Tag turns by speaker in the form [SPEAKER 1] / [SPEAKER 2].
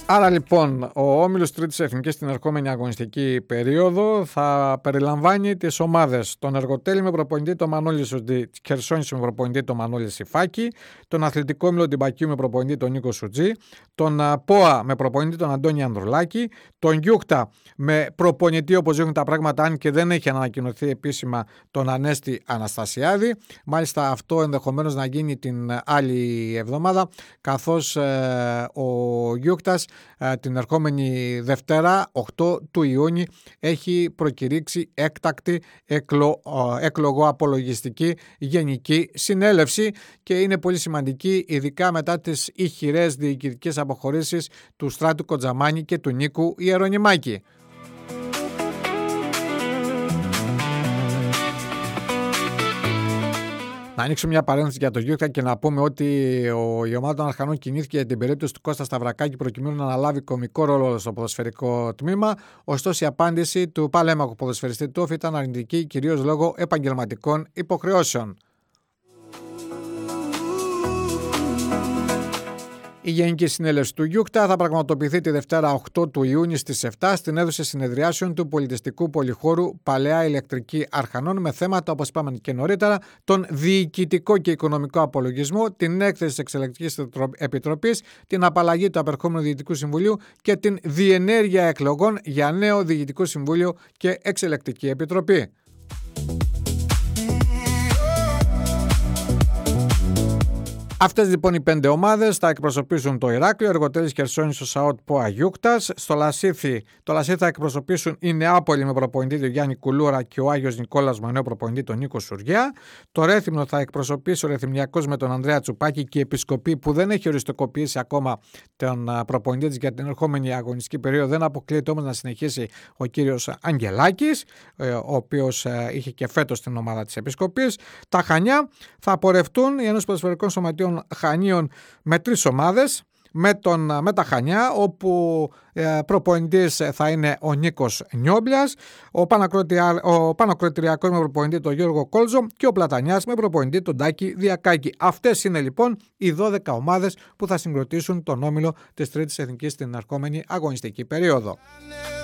[SPEAKER 1] Άρα λοιπόν ο όμιλος Τρίτης Εθνικής στην ερχόμενη αγωνιστική περίοδο θα περιλαμβάνει τις ομάδες τον Εργοτέλη με προπονητή τον Μανώλη Σουτζή, τη Χερσόνησο με προπονητή τον Μανώλη Σιφάκη, τον Αθλητικό Όμιλο Τυμπακίου με προπονητή τον Νίκο Σουτζή, τον ΠΟΑ με προπονητή τον Αντώνη Ανδρουλάκη, τον Γιούχτα με προπονητή, όπως δείχνουν τα πράγματα, αν και δεν έχει ανακοινωθεί επίσημα, τον Ανέστη Αναστασιάδη. Μάλιστα αυτό ενδεχομένως να γίνει την άλλη εβδομάδα, καθώς ο Γιούχτας την ερχόμενη Δευτέρα 8 του Ιούνιου έχει προκηρύξει έκτακτη εκλογοαπολογιστική γενική συνέλευση και είναι πολύ σημαντική, ειδικά μετά τις ηχηρές διοικητικές αποχωρήσεις του Στράτου Κοτζαμάνη και του Νίκου Ιερονυμάκη. Να ανοίξουμε μια παρένθεση για το Γιούχτα και να πούμε ότι η ομάδα των Αρχανών κινήθηκε για την περίπτωση του Κώστα Σταυρακάκη προκειμένου να αναλάβει κομβικό ρόλο στο ποδοσφαιρικό τμήμα. Ωστόσο, η απάντηση του παλέμαχου ποδοσφαιριστή του ήταν αρνητική, κυρίως λόγω επαγγελματικών υποχρεώσεων. Η Γενική Συνέλευση του Γιούχτα θα πραγματοποιηθεί τη Δευτέρα 8 του Ιούνιου στις 7 στην αίθουσα συνεδριάσεων του Πολιτιστικού Πολυχώρου Παλαιά Ηλεκτρική Αρχανών, με θέματα, όπως είπαμε και νωρίτερα, τον διοικητικό και οικονομικό απολογισμό, την έκθεση της Εξελεκτικής Επιτροπής, την απαλλαγή του απερχόμενου Διοικητικού Συμβουλίου και την διενέργεια εκλογών για νέο Διοικητικό Συμβούλιο και Εξελεκτική Επιτροπή. Αυτές λοιπόν οι 5 ομάδες θα εκπροσωπήσουν το Ηράκλειο, Εργοτέλης Χερσόνησο, ΣΑΟΤ, ΠΟΑ, Γιούχτας. Στο Λασίθι θα εκπροσωπήσουν η Νεάπολη με προπονητή τον Γιάννη Κουλούρα και ο Άγιος Νικόλας με νέο προπονητή τον Νίκο Σουριά. Το Ρέθυμνο θα εκπροσωπήσει ο Ρεθυμνιακός με τον Ανδρέα Τσουπάκη και η Επισκοπή, που δεν έχει οριστικοποιήσει ακόμα τον προπονητή της για την ερχόμενη αγωνιστική περίοδο. Δεν αποκλείεται όμως να συνεχίσει ο κύριος Αγγελάκης, ο οποίος είχε και φέτος την ομάδα της Επισκοπής. Τα Χανιά θα πορευτούν οι Ένωση Ποδοσφαιρικών Σωματείων Χανίων με 3 ομάδες, με τα Χανιά, όπου προπονητής θα είναι ο Νίκος Νιόμπλιας, ο Πανακροτηριακός με προπονητή τον Γιώργο Κόλζο και ο Πλατανιάς με προπονητή τον Τάκη Διακάκη. Αυτές είναι λοιπόν οι 12 ομάδες που θα συγκροτήσουν τον όμιλο της Τρίτης Εθνικής στην ερχόμενη αγωνιστική περίοδο.